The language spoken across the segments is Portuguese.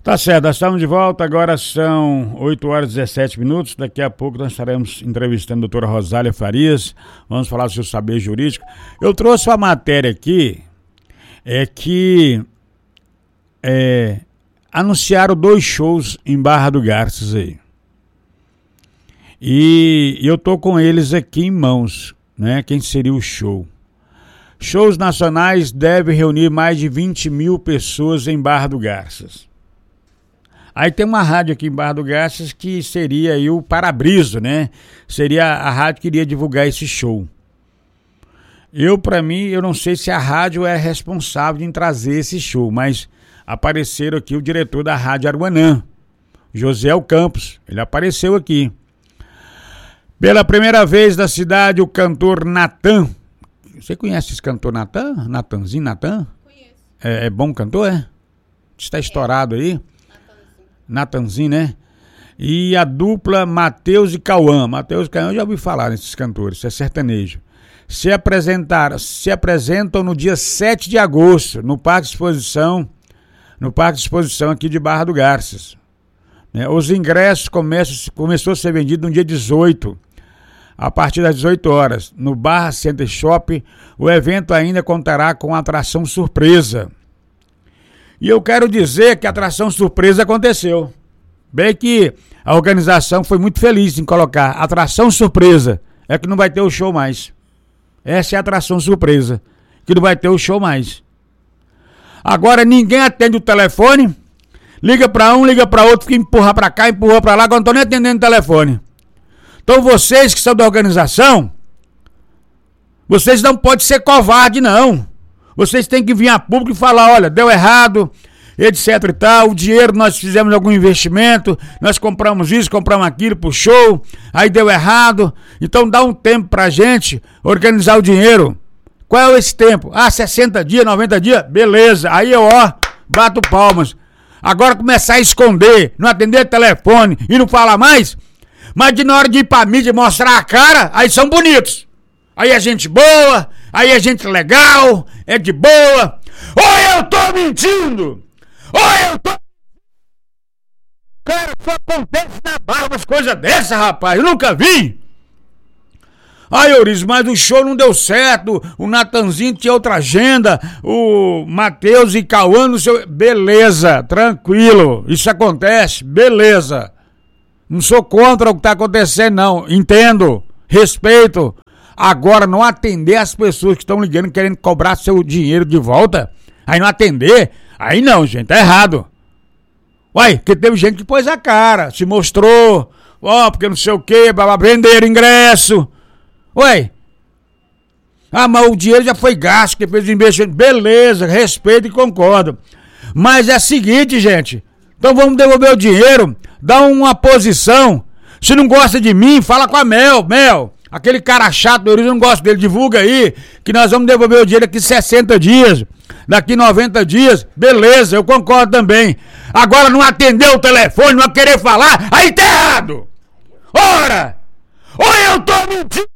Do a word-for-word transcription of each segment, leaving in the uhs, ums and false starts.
Tá certo, nós estamos de volta, agora são oito horas e dezessete minutos, daqui a pouco nós estaremos entrevistando a doutora Rosália Farias, vamos falar sobre o saber jurídico. Eu trouxe uma matéria aqui, é que é, anunciaram dois shows em Barra do Garças aí, e eu tô com eles aqui em mãos, né, quem seria o show. Shows nacionais devem reunir mais de vinte mil pessoas em Barra do Garças. Aí tem uma rádio aqui em Barra do Garças que seria aí o Parabriso, né? Seria a rádio que iria divulgar esse show. Eu, pra mim, eu não sei se a rádio é responsável em trazer esse show, mas apareceram aqui o diretor da Rádio Aruanã, José Campos, ele apareceu aqui. Pela primeira vez na cidade, o cantor Natan. Você conhece esse cantor Natan? Natanzinho, Natan? Conheço. É, é bom cantor, é? Está estourado aí? Natanzinho, né? E a dupla Matheus e Cauã. Matheus e Cauã, eu já ouvi falar nesses cantores, isso é sertanejo. Se apresentaram, se apresentam no dia sete de agosto, no Parque de Exposição, no Parque de Exposição aqui de Barra do Garças. Né? Os ingressos começam, começou a ser vendido no dia dezoito, a partir das dezoito horas, no Barra Center Shopping. O evento ainda contará com atração surpresa. E eu quero dizer que a atração surpresa aconteceu. Bem que a organização foi muito feliz em colocar atração surpresa. É que não vai ter o show mais. Essa é a atração surpresa. Que não vai ter o show mais. Agora ninguém atende o telefone. Liga pra um, liga pra outro, fica empurra pra cá, empurra pra lá. Agora não estão nem atendendo o telefone. Então vocês que são da organização, vocês não podem ser covarde, não. Vocês têm que vir a público e falar, olha, deu errado, etc e tal, o dinheiro nós fizemos algum investimento, nós compramos isso, compramos aquilo pro show, aí deu errado, então dá um tempo pra gente organizar o dinheiro. Qual é esse tempo? Ah, sessenta dias, noventa dias, beleza, aí eu, ó, bato palmas. Agora começar a esconder, não atender telefone e não falar mais, mas de na hora de ir pra mídia e mostrar a cara, aí são bonitos. Aí é gente boa, aí é gente legal, é de boa. Ou eu tô mentindo! Ou eu tô... Cara, só acontece na barra umas coisas dessas, rapaz. Eu nunca vi. Ai, Euriz, mas o show não deu certo. O Natanzinho tinha outra agenda. O Matheus e Cauã no seu... Beleza, tranquilo. Isso acontece, beleza. Não sou contra o que tá acontecendo, não. Entendo, respeito. Agora, não atender as pessoas que estão ligando querendo cobrar seu dinheiro de volta, aí não atender, aí não, gente, tá errado. Uai, porque teve gente que pôs a cara, se mostrou, ó, porque não sei o que, venderam ingresso. Uai, ah, mas o dinheiro já foi gasto, que fez investimento, beleza, respeito e concordo. Mas é o seguinte, gente, então vamos devolver o dinheiro, dá uma posição, se não gosta de mim, fala com a Mel, Mel. Aquele cara chato, eu não gosto dele, divulga aí, que nós vamos devolver o dinheiro daqui sessenta dias, daqui noventa dias, beleza, eu concordo também. Agora não atender o telefone, não querer falar, aí tá errado. Ora, ou eu tô mentindo.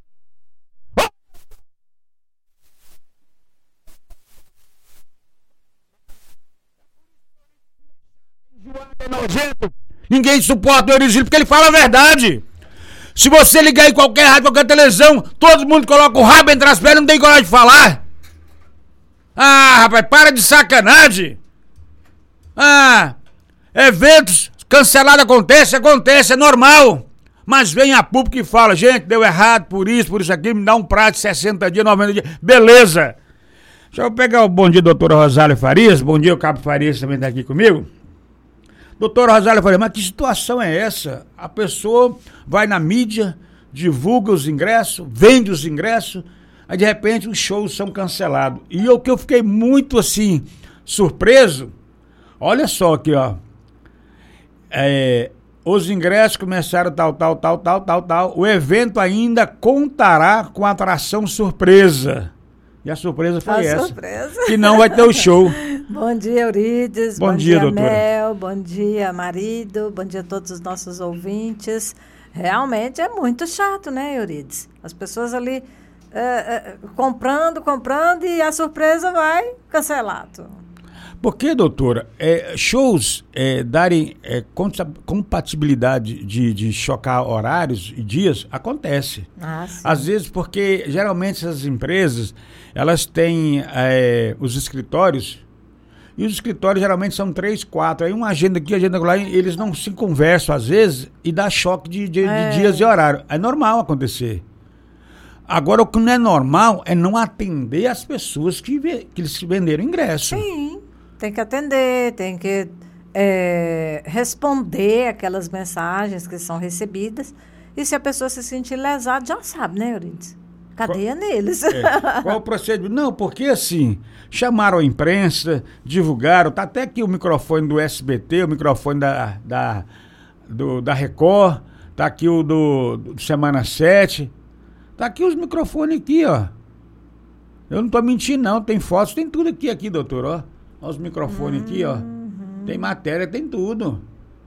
É nojento, ninguém suporta o Eurizinho porque ele fala a verdade. Se você ligar em qualquer rádio, qualquer televisão, todo mundo coloca o rabo entre as pernas e não tem coragem de falar. Ah, rapaz, para de sacanagem. Ah, eventos cancelados acontece, acontece, é normal. Mas vem a público e fala, gente, deu errado por isso, por isso aqui, me dá um prazo de sessenta dias, noventa dias, beleza. Deixa eu pegar o bom dia, doutora Rosália Farias. Bom dia, o Cabo Farias também está aqui comigo. Doutora Rosália Farias, mas que situação é essa? A pessoa vai na mídia, divulga os ingressos, vende os ingressos, aí de repente os shows são cancelados. E o que eu fiquei muito assim, surpreso, olha só aqui, ó. É, os ingressos começaram tal, tal, tal, tal, tal, tal. O evento ainda contará com atração surpresa. E a surpresa foi a essa. Surpresa. Que não vai ter o show. Bom dia, Eurides. Bom, bom dia, dia, doutora. Mel. Bom dia, marido. Bom dia a todos os nossos ouvintes. Realmente é muito chato, né, Eurides? As pessoas ali é, é, comprando, comprando e a surpresa vai cancelado. Porque, doutora, é, shows é, darem é, compatibilidade de, de chocar horários e dias, acontece. Ah, sim. Às vezes, porque geralmente essas empresas, elas têm é, os escritórios, e os escritórios geralmente são três, quatro, aí uma agenda aqui, agenda lá, e eles não se conversam às vezes e dá choque de, de, é. de dias e horário. É normal acontecer. Agora, o que não é normal é não atender as pessoas que, que eles venderam ingresso. Sim. Tem que atender, tem que é, responder aquelas mensagens que são recebidas. E se a pessoa se sentir lesada, já sabe, né, Euridice? Cadeia qual, neles. É, qual o procedimento? Não, porque assim, chamaram a imprensa, divulgaram, tá até aqui o microfone do S B T, o microfone da, da, do, da Record, tá aqui o do, do Semana sete, tá aqui os microfones aqui, ó. Eu não tô mentindo, não, tem fotos, tem tudo aqui, aqui, doutor, ó. Olha os microfones uhum. aqui, ó. Tem matéria, tem tudo.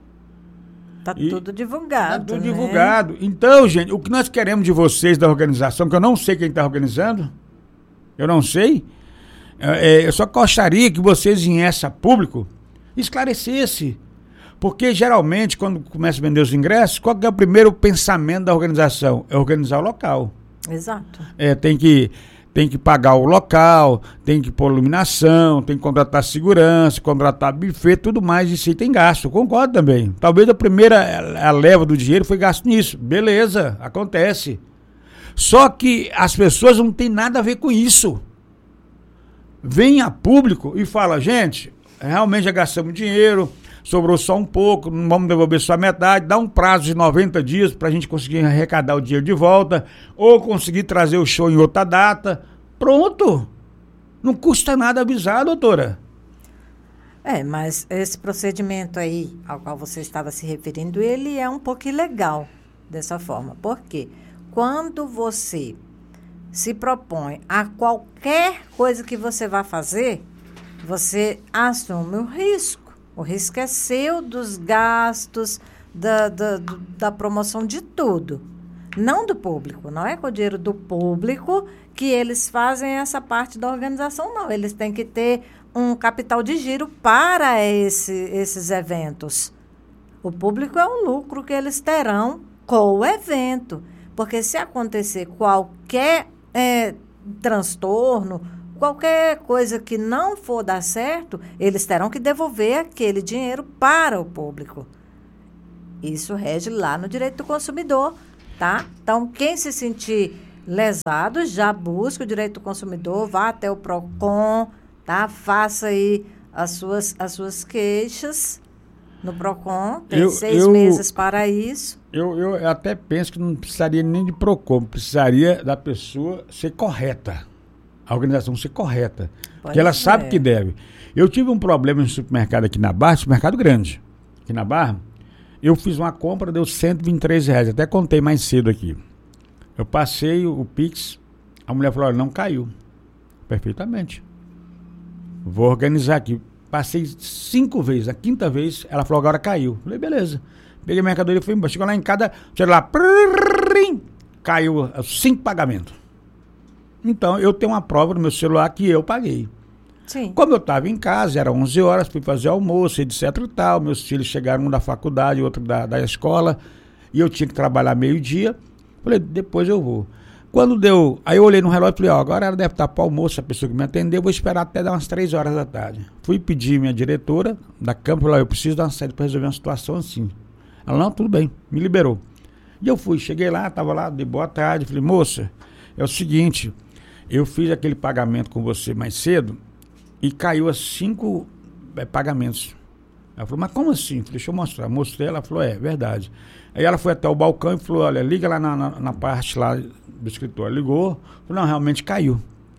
Tá e tudo divulgado. Tá tudo né? divulgado. Então, gente, o que nós queremos de vocês da organização, que eu não sei quem está organizando, eu não sei, é, eu só gostaria que vocês viessem a público esclarecesse. Porque geralmente, quando começa a vender os ingressos, qual que é o primeiro pensamento da organização? É organizar o local. Exato. É, tem que. Tem que pagar o local, tem que pôr iluminação, tem que contratar segurança, contratar buffet, tudo mais, isso aí tem gasto. Eu concordo também. Talvez a primeira a leva do dinheiro foi gasto nisso. Beleza, acontece. Só que as pessoas não têm nada a ver com isso. Vem a público e fala, gente, realmente já gastamos dinheiro, sobrou só um pouco, não vamos devolver só a metade, dá um prazo de noventa dias para a gente conseguir arrecadar o dinheiro de volta, ou conseguir trazer o show em outra data. Pronto! Não custa nada avisar, doutora. É, mas esse procedimento aí, ao qual você estava se referindo, ele é um pouco ilegal dessa forma. Por quê? Quando você se propõe a qualquer coisa que você vá fazer, você assume o risco. O risco é seu, dos gastos, da, da, da promoção de tudo. Não do público. Não é com o dinheiro do público que eles fazem essa parte da organização, não. Eles têm que ter um capital de giro para esse, esses eventos. O público é o lucro que eles terão com o evento. Porque se acontecer qualquer é, transtorno, qualquer coisa que não for dar certo, eles terão que devolver aquele dinheiro para o público. Isso rege lá no direito do consumidor, tá? Então, quem se sentir lesado, já busca o direito do consumidor, vá até o PROCON, tá? Faça aí as suas, as suas queixas no PROCON, tem eu, seis eu, meses para isso. Eu, eu até penso que não precisaria nem de PROCON, precisaria da pessoa ser correta. A organização ser correta. Pois porque ela é. sabe que deve. Eu tive um problema no supermercado aqui na Barra, supermercado grande, aqui na Barra. Eu fiz uma compra, deu cento e vinte e três reais. Até contei mais cedo aqui. Eu passei o, o Pix, a mulher falou, olha, não caiu. Perfeitamente. Vou organizar aqui. Passei cinco vezes. A quinta vez, ela falou, agora caiu. Falei, beleza. Peguei a mercadoria e fui embora. Chegou lá em cada, celular, prrrim, caiu cinco pagamentos. Então, eu tenho uma prova no meu celular que eu paguei. Sim. Como eu estava em casa, era onze horas, fui fazer almoço, etc e tal. Meus filhos chegaram, um da faculdade, outro da, da escola, e eu tinha que trabalhar meio-dia. Falei, depois eu vou. Quando deu, aí eu olhei no relógio e falei, ó, agora ela deve estar para o almoço, a pessoa que me atendeu, vou esperar até dar umas três horas da tarde. Fui pedir minha diretora da Câmara, falei, eu preciso dar uma saída para resolver uma situação assim. Ela, não, tudo bem, me liberou. E eu fui, cheguei lá, estava lá, dei boa tarde, falei, moça, é o seguinte, eu fiz aquele pagamento com você mais cedo e caiu a cinco é, pagamentos. Ela falou, mas como assim? Falei, deixa eu mostrar. Mostrei, ela falou, é, verdade. Aí ela foi até o balcão e falou, olha, liga lá na, na, na parte lá do escritório. Ligou, falou, não, realmente caiu.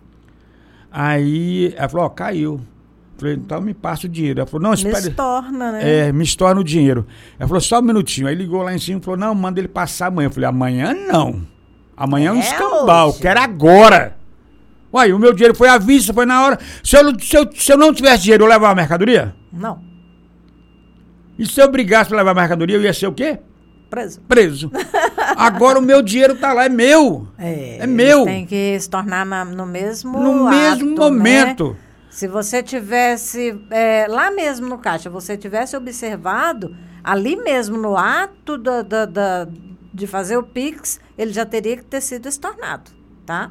Aí ela falou, ó, caiu. Falei, então me passa o dinheiro. Ela falou, não, espera. Me estorna, né? É, me estorna o dinheiro. Ela falou, só um minutinho. Aí ligou lá em cima e falou, não, manda ele passar amanhã. Eu falei, amanhã não. Amanhã é um escambau, eu quero agora. Uai, o meu dinheiro foi à vista, foi na hora. Se eu, se eu, se eu não tivesse dinheiro, eu levava a mercadoria? Não. E se eu brigasse para levar a mercadoria, eu ia ser o quê? Preso. Preso. Agora o meu dinheiro tá lá, é meu. É, é meu. Tem que se tornar na, no mesmo No ato, mesmo momento. Né? Se você tivesse, é, lá mesmo no caixa, você tivesse observado, ali mesmo no ato da, da, da, de fazer o Pix, ele já teria que ter sido estornado, tá?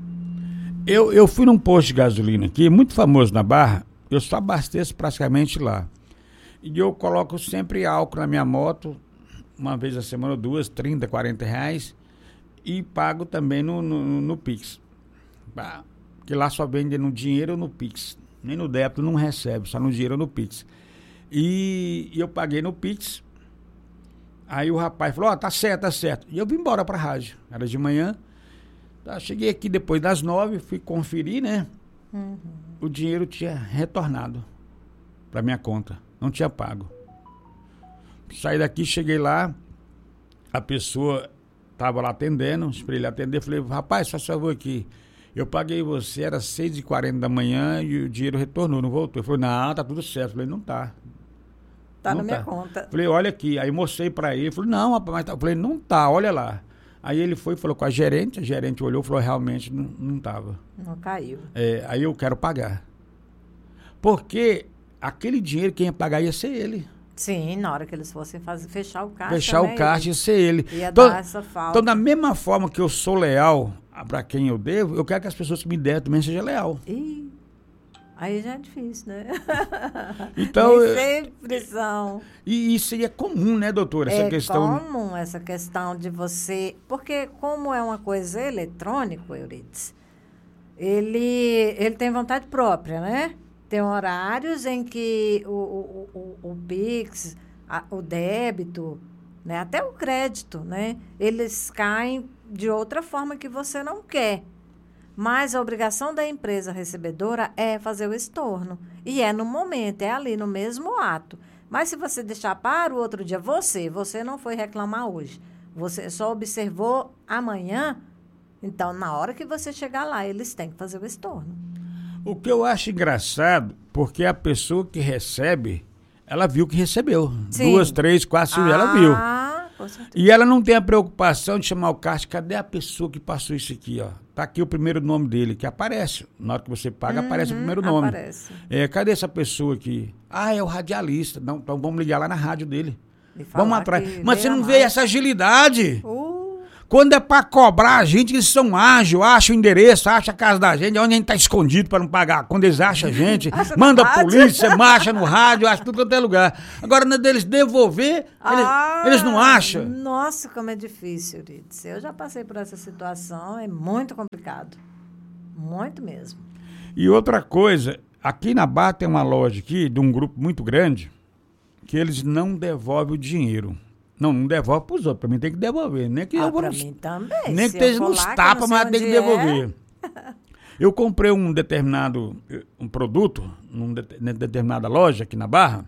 Eu, eu fui num posto de gasolina aqui, muito famoso na Barra, eu só abasteço praticamente lá. E eu coloco sempre álcool na minha moto, uma vez a semana ou duas, trinta, quarenta reais, e pago também no, no, no Pix. Porque lá só vende no dinheiro ou no Pix. Nem no débito não recebe, só no dinheiro ou no Pix. E, e eu paguei no Pix. Aí o rapaz falou, ó, oh, tá certo, tá certo. E eu vim embora pra rádio. Era de manhã. Tá, cheguei aqui depois das nove, fui conferir, né? Uhum. O dinheiro tinha retornado pra minha conta. Não tinha pago. Saí daqui, cheguei lá, a pessoa tava lá atendendo, esperei ele atender, falei, rapaz, só favor aqui. Eu paguei você, era seis e quarenta da manhã e o dinheiro retornou, não voltou. Ele falou, não, tá tudo certo. Eu falei, não tá. Tá não na tá. minha conta. Falei, olha aqui. Aí mostrei pra ele, ele falou, não, rapaz, mas tá. Eu falei, não tá, olha lá. Aí ele foi e falou com a gerente, a gerente olhou e falou, realmente não, não tava. Não caiu. É, aí eu quero pagar. Porque aquele dinheiro quem ia pagar ia ser ele. Sim, na hora que eles fossem fazer, fechar o caixa. Fechar né? o caixa ia ser ele. Ia então, dar essa falta. Então, da mesma forma que eu sou leal para quem eu devo, eu quero que as pessoas que me deram também sejam leal. Ih, aí já é difícil, né? Então, nem sempre são. E isso aí é comum, né, doutora? Essa é questão... comum essa questão de você... Porque como é uma coisa eletrônica, Euridice, ele, ele tem vontade própria, né? Tem horários em que o, o, o, o Pix, a, o débito, né, até o crédito, né, eles caem de outra forma que você não quer. Mas a obrigação da empresa recebedora é fazer o estorno. E é no momento, é ali, no mesmo ato. Mas se você deixar para o outro dia, você, você não foi reclamar hoje, você só observou amanhã, então, na hora que você chegar lá, eles têm que fazer o estorno. O que eu acho engraçado, porque a pessoa que recebe, ela viu que recebeu. Sim. Duas, três, quatro, cinco, ah, ela viu. Com certeza. E ela não tem a preocupação de chamar o caixa, cadê a pessoa que passou isso aqui, ó? Tá aqui o primeiro nome dele, que aparece. Na hora que você paga, uhum, aparece o primeiro nome. Aparece. É, cadê essa pessoa aqui? Ah, é o radialista. Não, então vamos ligar lá na rádio dele. Vamos atrás. Mas você não vê essa agilidade? Uh. Quando é pra cobrar a gente, eles são ágeis, acham o endereço, acham a casa da gente, onde a gente tá escondido pra não pagar. Quando eles acham a gente, manda a polícia, marcha no rádio, acha tudo quanto é lugar. Agora, na deles devolver, ah, eles, eles não acham. Nossa, como é difícil, Euridice. Eu já passei por essa situação, é muito complicado. Muito mesmo. E outra coisa, aqui na Barra tem uma loja aqui, de um grupo muito grande, que eles não devolvem o dinheiro. Não, não devolve pros outros. Pra mim tem que devolver. Nem que ah, eu vou pra nos, mim também. Nem Se que esteja nos tapas, mas tem que devolver. É. Eu comprei um determinado um produto num de, em determinada loja aqui na Barra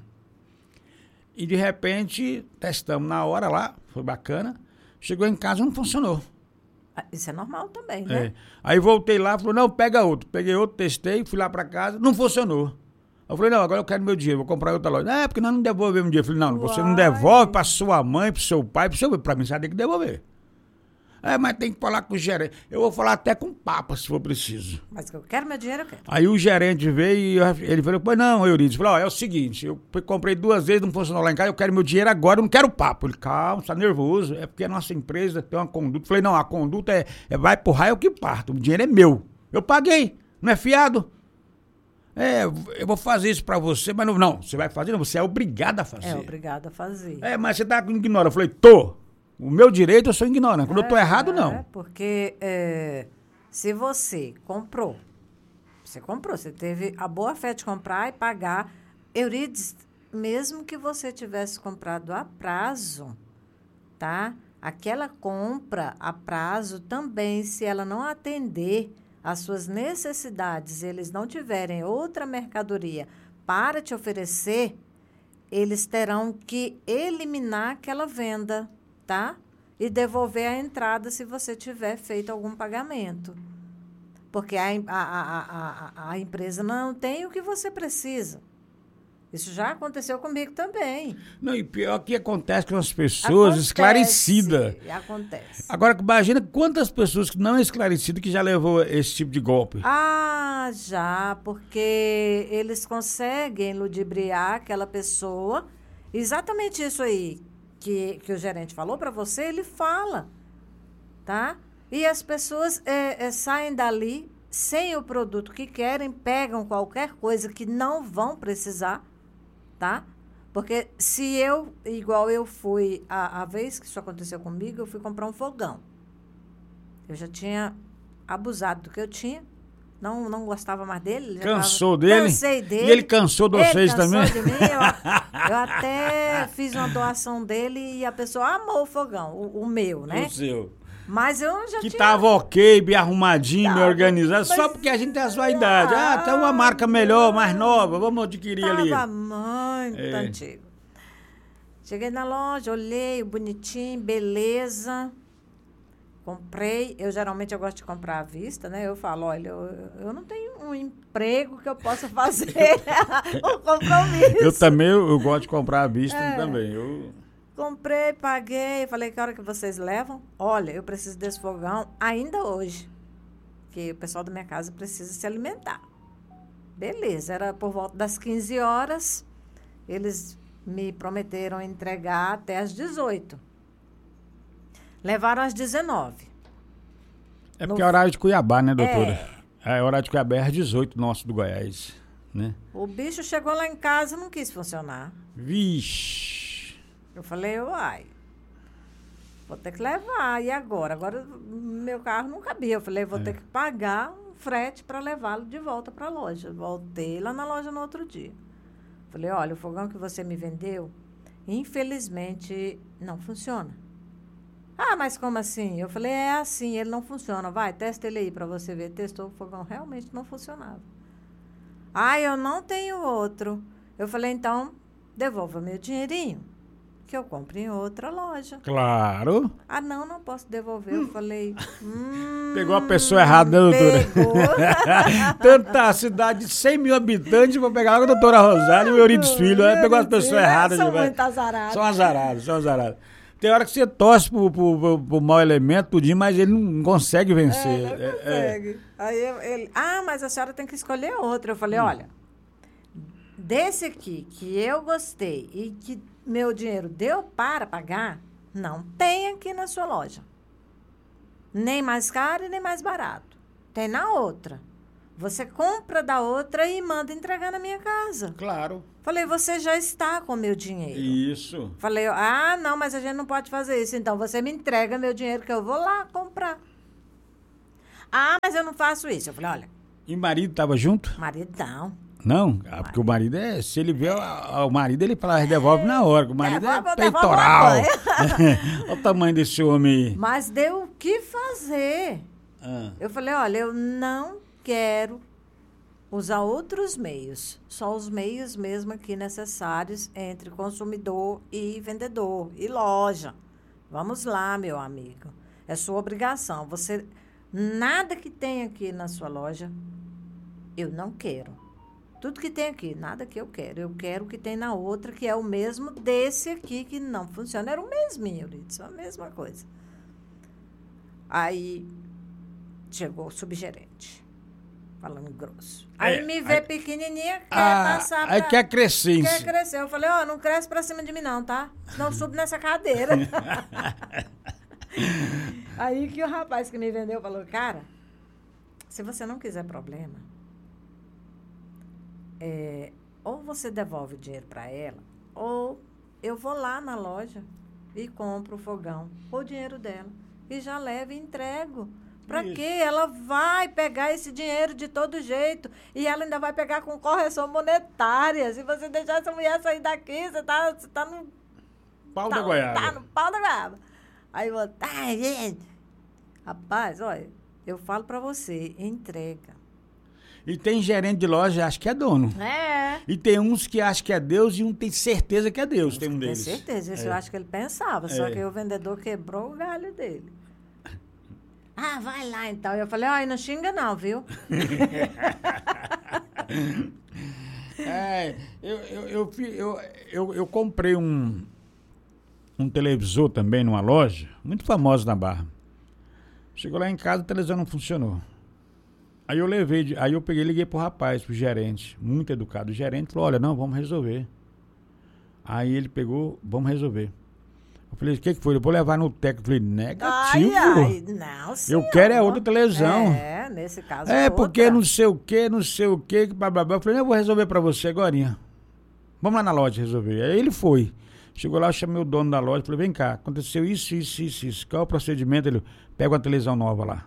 e de repente testamos na hora lá, foi bacana. Chegou em casa, não funcionou. Isso é normal também, né? É. Aí voltei lá, falou, não, pega outro. Peguei outro, testei, fui lá pra casa, não funcionou. Eu falei, não, agora eu quero meu dinheiro, vou comprar em outra loja. Ah, é porque nós não devolvemos o dinheiro. Eu falei, não, Uai. Você não devolve para sua mãe, para seu pai, para seu... Para mim, você vai ter que devolver. É, mas tem que falar com o gerente. Eu vou falar até com o Papa, se for preciso. Mas que eu quero meu dinheiro, eu quero. Aí o gerente veio e ele falou, pois não, Euridice. Falou, ó, é o seguinte, eu comprei duas vezes, não funcionou lá em casa, eu quero meu dinheiro agora, eu não quero papo. Ele, calma, você tá nervoso, é porque a nossa empresa tem uma conduta. Eu falei, não, a conduta é, é vai pro raio que parta, o dinheiro é meu. Eu paguei, não é fiado. É, eu vou fazer isso pra você, mas não, não, você vai fazer, não, você é obrigado a fazer. É obrigado a fazer. É, mas você tá ignorando. Eu falei, tô. O meu direito eu sou ignorante. Quando é, eu tô errado, não. É, porque é, se você comprou, você comprou, você teve a boa fé de comprar e pagar. Euridice, mesmo que você tivesse comprado a prazo, tá? Aquela compra a prazo também, se ela não atender as suas necessidades, eles não tiverem outra mercadoria para te oferecer, eles terão que eliminar aquela venda, tá? E devolver a entrada se você tiver feito algum pagamento. Porque a, a, a, a, a empresa não tem o que você precisa. Isso já aconteceu comigo também. Não, e pior que acontece com as pessoas Acontece, esclarecidas. Acontece. Agora, imagina quantas pessoas que não é esclarecidas que já levou esse tipo de golpe. Ah, já, porque eles conseguem ludibriar aquela pessoa. Exatamente isso aí que, que o gerente falou para você, ele fala, tá? E as pessoas é, é, saem dali sem o produto que querem, pegam qualquer coisa que não vão precisar, tá? Porque se eu, igual eu fui, a, a vez que isso aconteceu comigo, eu fui comprar um fogão. Eu já tinha abusado do que eu tinha, não, não gostava mais dele. Já Cansou tava, dele? Cansei dele. E ele cansou de vocês ele também? Cansou de mim. Eu, eu até fiz uma doação dele e a pessoa amou o fogão, o, o meu, né? O seu. Mas eu já que tinha... tava ok, bem arrumadinho, Tava, bem organizado, mas- só porque a gente tem a sua idade. Ah, tem uma marca melhor, mais nova, vamos adquirir ali. Tava muito É. antigo. Cheguei na loja, olhei, bonitinho, beleza. Comprei. Eu geralmente eu gosto de comprar à vista, né? Eu falo, olha, eu, eu não tenho um emprego que eu possa fazer um compromisso. Eu também, eu, eu gosto de comprar à vista É. também. Eu, Comprei, paguei, falei, que hora que vocês levam? Olha, eu preciso desse fogão ainda hoje. Porque o pessoal da minha casa precisa se alimentar. Beleza, era por volta das quinze horas. Eles me prometeram entregar até às dezoito. Levaram às dezenove. é porque é horário de Cuiabá, né, doutora? É. É, horário de Cuiabá é às dezoito, nosso do Goiás, né? O bicho chegou lá em casa e não quis funcionar. Vixe. Eu falei, uai, vou ter que levar. E agora? Agora meu carro não cabia. Eu falei, vou É. ter que pagar um frete para levá-lo de volta para a loja. Voltei lá na loja no outro dia. Falei, olha, o fogão que você me vendeu, infelizmente, não funciona. Ah, mas como assim? Eu falei, é assim, ele não funciona. Vai, testa ele aí para você ver. Testou, o fogão realmente não funcionava. Ah, eu não tenho outro. Eu falei, então, devolva meu dinheirinho, que eu compro em outra loja. Claro. Ah, não, não posso devolver. Eu falei, hum, Pegou a pessoa errada, né, doutora? pegou. Tanta cidade de cem mil habitantes, vou pegar logo a doutora Rosário e o Eurides Filho. Aí pegou as pessoas erradas. São demais. muito azarados. São azarados, são azarados. Tem hora que você torce pro, pro, pro, pro mau elemento, tudinho, mas ele não consegue vencer. É, não É, é. consegue. Aí eu- ele, ah, mas a senhora tem que escolher outra. Eu falei, olha, desse aqui que eu gostei e que meu dinheiro deu para pagar, não tem aqui na sua loja. Nem mais caro e nem mais barato. Tem na outra. Você compra da outra e manda entregar na minha casa. Claro. Falei, você já está com meu dinheiro. Isso. Falei, ah, não, mas a gente não pode fazer isso. Então, você me entrega meu dinheiro que eu vou lá comprar. Ah, mas eu não faço isso. Eu falei, olha, E o marido tava junto? maridão. Não, ah, porque o marido é. Se ele vê o, o marido, ele fala, devolve na hora. que O marido Devolve, é devolve peitoral. uma Olha o tamanho desse homem aí. Mas deu o que fazer. Ah, Eu falei, olha, eu não quero usar outros meios. Só os meios mesmo aqui necessários entre consumidor e vendedor e loja. Vamos lá, meu amigo. É sua obrigação. Você, nada que tem aqui na sua loja, eu não quero. Tudo que tem aqui, nada que eu quero. Eu quero o que tem na outra, que é o mesmo desse aqui, que não funciona. Era o mesminho, Lidson, a mesma coisa. Aí chegou o subgerente, falando grosso. Aí É, me vê aí- pequenininha, quer ah, passar aí pra... quer crescer em Quer si. crescer. Eu falei, ó, não cresce pra cima de mim não, tá? Senão eu subo nessa cadeira. Aí que o rapaz que me vendeu falou, cara, se você não quiser problema, é, ou você devolve o dinheiro para ela, ou eu vou lá na loja e compro o fogão, ou o dinheiro dela, e já levo e entrego. Para Isso. quê? Ela vai pegar esse dinheiro de todo jeito, e ela ainda vai pegar com correção monetária. Se você deixar essa mulher sair daqui, você tá, você tá no Pau tá, da goiaba. Tá no pau da goiaba. Aí eu vou, tá, gente. Rapaz, olha, eu falo pra você, entrega. E tem gerente de loja, acho que é dono. É. E tem uns que acham que é Deus e um tem certeza que é Deus. Tem um Tenho deles. certeza, isso É. eu acho que ele pensava, só É. que o vendedor quebrou o galho dele. Ah, vai lá então. Eu falei, ai, não xinga não, viu? É, eu, eu, eu, fi- eu, eu, eu comprei um, um televisor também numa loja, muito famosa na Barra. Chegou lá em casa, a televisão não funcionou. Aí eu levei, de- aí eu peguei e liguei pro rapaz, pro gerente, muito educado. O gerente falou, olha, não, vamos resolver. Aí ele pegou, vamos resolver. Eu falei, o que, que foi? Eu vou levar no técnico. Eu falei, negativo. Ai, ai, não, senhor. Eu quero é outra televisão. É, nesse caso É, é porque outra. não sei o que, não sei o que, blá, blá, blá. Eu falei, eu vou resolver pra você agorinha. Vamos lá na loja resolver. Aí ele foi. Chegou lá, eu chamei o dono da loja, falei, vem cá, aconteceu isso, isso, isso, isso. Qual é o procedimento? Ele, pega uma televisão nova lá.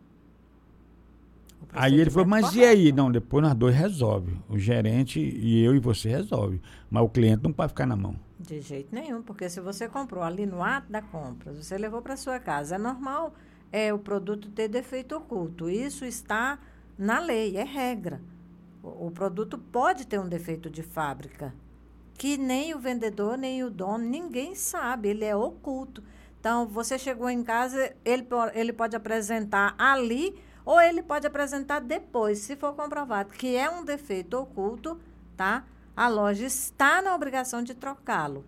O Aí ele falou, mas e aí? correto. Não, depois nós dois resolve. O gerente e eu e você resolve. Mas o cliente não pode ficar na mão. De jeito nenhum, porque se você comprou ali no ato da compra, você levou para sua casa, é normal é, o produto ter defeito oculto. Isso está na lei, é regra. O, o produto pode ter um defeito de fábrica, que nem o vendedor, nem o dono, ninguém sabe, ele é oculto. Então, você chegou em casa, ele, po- ele pode apresentar ali ou ele pode apresentar depois. Se for comprovado que é um defeito oculto, tá? A loja está na obrigação de trocá-lo.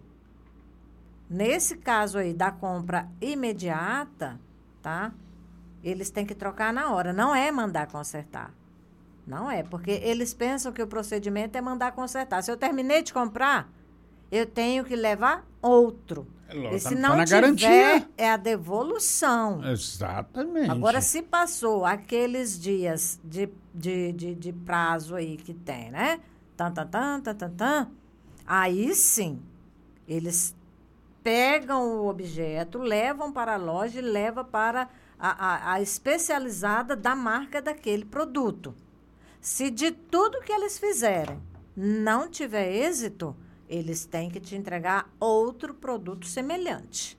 Nesse caso aí da compra imediata, tá? Eles têm que trocar na hora, não é mandar consertar. Não é, porque eles pensam que o procedimento é mandar consertar. Se eu terminei de comprar, eu tenho que levar outro. É lógico, E se tá- tá não na tiver, garantia. é a devolução. Exatamente. Agora, se passou aqueles dias de, de, de, de prazo aí que tem, né? Tan, tan, tan, tan, tan, tan, aí sim, eles pegam o objeto, levam para a loja e levam para a, a, a especializada da marca daquele produto. Se de tudo que eles fizerem não tiver êxito, eles têm que te entregar outro produto semelhante.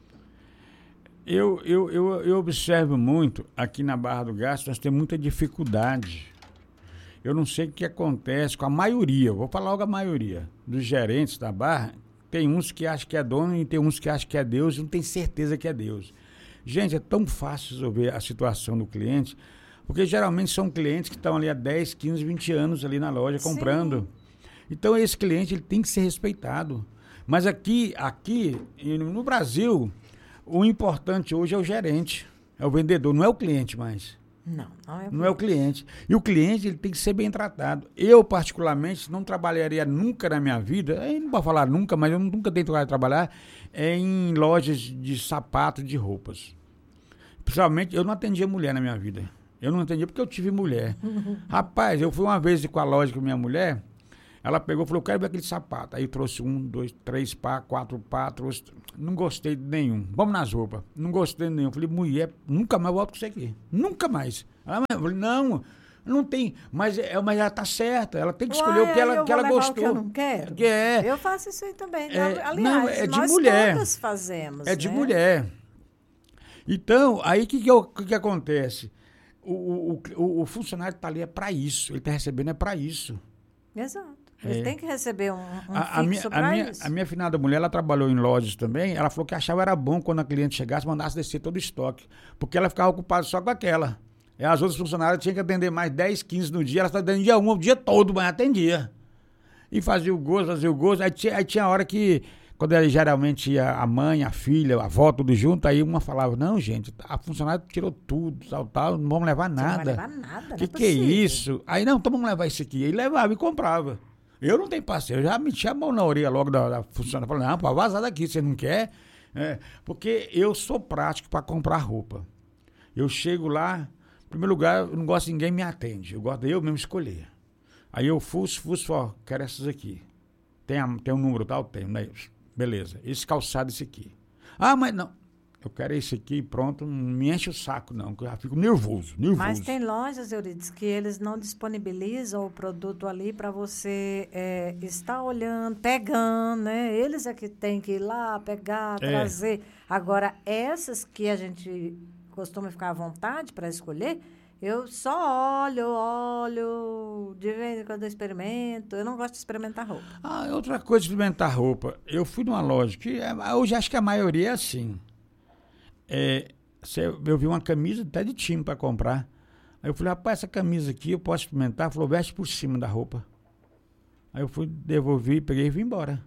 Eu, eu, eu, eu observo muito, aqui na Barra do Garça, nós temos muita dificuldade. Eu não sei o que acontece com a maioria, vou falar logo a maioria, dos gerentes da Barra. Tem uns que acham que é dono e tem uns que acham que é Deus e não tem certeza que é Deus. Gente, é tão fácil resolver a situação do cliente, porque geralmente são clientes que estão ali há dez, quinze, vinte anos ali na loja comprando. Então esse cliente ele tem que ser respeitado. Mas aqui, aqui no Brasil, o importante hoje é o gerente, é o vendedor, não é o cliente mais. Não, não é o Não é o cliente. E o cliente ele tem que ser bem tratado. Eu, particularmente, não trabalharia nunca na minha vida, eu não vou falar nunca, mas eu nunca tenho que trabalhar é, em lojas de sapato, de roupas. Principalmente, eu não atendia mulher na minha vida. Eu não atendia porque eu tive mulher. Rapaz, eu fui uma vez com a loja com minha mulher, ela pegou e falou, eu quero ver aquele sapato. Aí eu trouxe um, dois, três pá, quatro pá, trouxe... Não gostei de nenhum. Vamos nas roupas. Não gostei de nenhum. Falei, mulher, nunca mais volto com você aqui. Nunca mais. Ela falou, não, não tem. Mas, é, mas ela tá certa. Ela tem que escolher Uai, o que ela, eu que vou ela levar gostou. O que eu não quero. Que é, Eu faço isso aí também. É, Aliás, não, é de nós mulher. todas fazemos. É de né? mulher. Então, aí o que, que, eu- que, que acontece? O, o, o, o funcionário está ali é para isso. Ele está recebendo é para isso. Exato. Ele É. tem que receber um, um A, a minha, fixo a, para minha, isso. a minha finada mulher, ela trabalhou em lojas também, ela falou que achava era bom quando a cliente chegasse, mandasse descer todo o estoque, porque ela ficava ocupada só com aquela. E as outras funcionárias tinham que atender mais dez, quinze no dia, ela só atendia uma o dia todo, mas atendia. E fazia o gosto, fazia o gosto, aí tinha, aí tinha hora que, quando ela, geralmente ia a mãe, a filha, a avó, tudo junto, aí uma falava, não gente, a funcionária tirou tudo, tal, tal, não vamos levar Você não vai nada. levar nada, não Que é que é possível. isso? Aí, não, então vamos levar isso aqui. Aí levava e comprava. Eu não tenho paciência, eu já meti a mão na orelha logo da, da funcionária. Falei, não, pode vazar daqui, você não quer? É, porque eu sou prático para comprar roupa. Eu chego lá, em primeiro lugar, eu não gosto de ninguém me atende. Eu gosto de eu mesmo escolher. Aí eu fuço, fuço, ó, quero essas aqui. Tem, a, tem um número tal? Tem, né? Beleza, esse calçado, esse aqui. Ah, mas não. Eu quero esse aqui, pronto, não me enche o saco, não, que eu já fico nervoso, nervoso. Mas tem lojas, Euridice, que eles não disponibilizam o produto ali para você é, estar olhando, pegando, né? Eles é que tem que ir lá, pegar, É. trazer. Agora, essas que a gente costuma ficar à vontade para escolher, eu só olho, olho, de vez em quando eu experimento. Eu não gosto de experimentar roupa. Ah, outra coisa, experimentar roupa. Eu fui numa loja que é, hoje acho que a maioria é assim. É, cê- eu vi uma camisa até de time para comprar. Aí eu falei, rapaz, essa camisa aqui eu posso experimentar? Falou, veste por cima da roupa. Aí eu fui devolver, peguei e vim embora.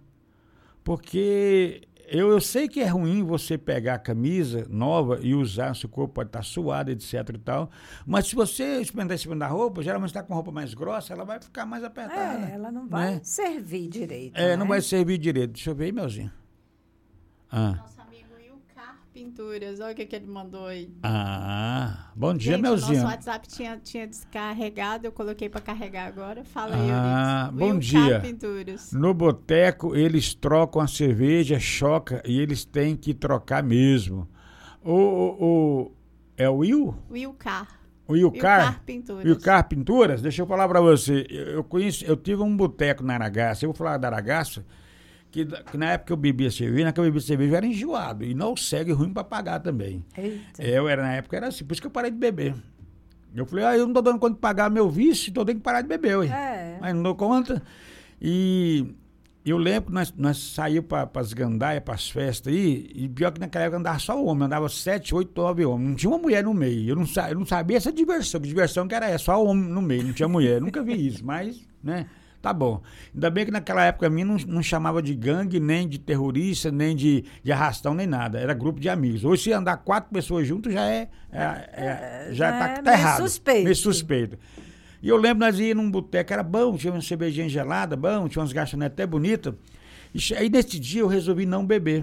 Porque eu, eu sei que é ruim você pegar a camisa nova e usar, seu corpo pode estar suado, etc e tal, mas se você experimentar em cima da roupa, geralmente está com roupa mais grossa, ela vai ficar mais apertada. É, ela não vai né? servir direito. É, né? não vai servir direito. Deixa eu ver aí, Melzinha. Ah. Nosso amigo Ilcar Pinturas, olha o que, que ele mandou aí. Ah, bom dia, Gente, Melzinha. nosso WhatsApp tinha, tinha descarregado, eu coloquei para carregar agora. Fala aí, Ah, Euridice. bom Ilcar dia. Pinturas. No boteco, eles trocam a cerveja, choca, e eles têm que trocar mesmo. O, o, o- é o Will? O Ilcar. O Ilcar? Ilcar Pinturas. Ilcar Pinturas? Deixa eu falar pra você. Eu, eu conheço, eu tive um boteco na Aragaça, eu vou falar da Aragaça, que, que na época eu bebia cerveja, na época eu bebia cerveja eu era enjoado, e não segue ruim pra pagar também. Eita. Eu era, na época era assim, por isso que eu parei de beber. Eu falei, ah, eu não tô dando conta de pagar meu vício, então eu tenho que parar de beber, ué. É. Mas não dou conta. E eu lembro que nós, nós saímos para as gandaias, para as festas aí, e pior que naquela época andava só homem, andava sete, oito, nove homens. Não tinha uma mulher no meio. Eu não, sa- eu não sabia essa diversão, que diversão que era essa, só homem no meio, não tinha mulher. Nunca vi isso, mas, né, tá bom. Ainda bem que naquela época a mim não, não chamava de gangue, nem de terrorista, nem de, de arrastão, nem nada. Era grupo de amigos. Hoje, se andar quatro pessoas juntos, já é, é- é- já, já tá, é tá meio errado. suspeito. Meio suspeito. E eu lembro, nós íamos num boteco, era bom, tinha uma cervejinha gelada, bom, tinha umas garçonetes até bonitas. E che- aí nesse dia eu resolvi não beber.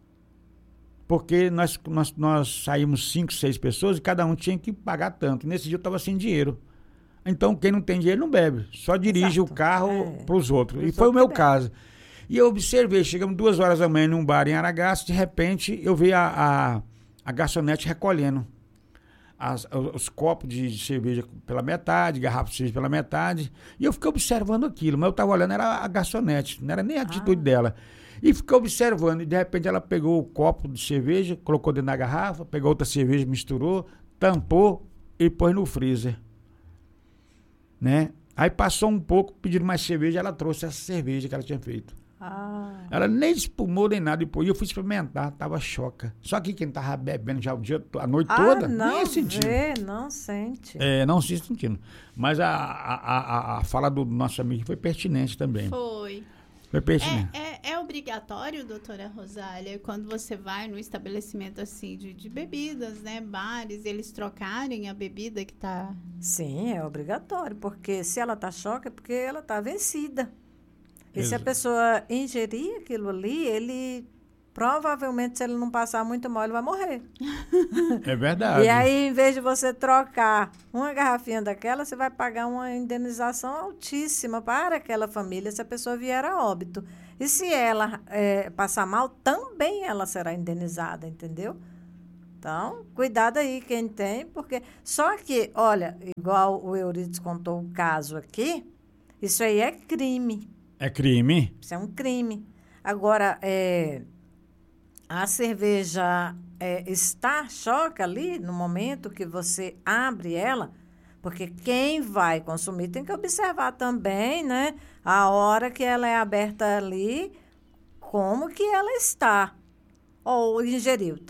Porque nós, nós, nós saímos cinco, seis pessoas e cada um tinha que pagar tanto. Nesse dia eu estava sem dinheiro. Então quem não tem dinheiro não bebe. Só dirige Exato. o carro É. para os outros. Pros E foi o outros meu que caso. E eu observei, chegamos duas horas da manhã num bar em Aragaça, de repente eu vi a, a, a garçonete recolhendo as- os copos de cerveja pela metade, garrafa de cerveja pela metade, e eu fiquei observando aquilo, mas eu estava olhando, era a garçonete, não era nem a atitude dela. E fiquei observando, e de repente ela pegou o copo de cerveja, colocou dentro da garrafa, pegou outra cerveja, misturou, tampou e pôs no freezer. Né? Aí passou um pouco, pediram mais cerveja, ela trouxe essa cerveja que ela tinha feito. Ah, Ela nem espumou nem nada depois. E eu fui experimentar, tava choca. Só que quem tava bebendo já o dia, to- a noite ah toda, não nem ia sentindo. vê, não sente. É, não se sentindo. Mas a, a, a, a fala do nosso amigo foi pertinente também. Foi. Foi pertinente. É, é, é obrigatório, doutora Rosália, quando você vai no estabelecimento assim de, de bebidas, né, bares, eles trocarem a bebida que tá... Sim, é obrigatório, porque se ela tá choca é porque ela tá vencida. E se a Exato. pessoa ingerir aquilo ali, ele provavelmente, se ele não passar muito mal, ele vai morrer. É verdade. E aí, em vez de você trocar uma garrafinha daquela, você vai pagar uma indenização altíssima para aquela família se a pessoa vier a óbito. E se ela eh, passar mal, também ela será indenizada, entendeu? Então, cuidado aí quem tem, porque só que, olha, igual o Euridice contou o caso aqui, isso aí é crime. É crime? Isso é um crime. Agora, é, a cerveja é, está choca ali no momento que você abre ela, porque quem vai consumir tem que observar também, né? A hora que ela é aberta ali, como que ela está. Ou ingeriu.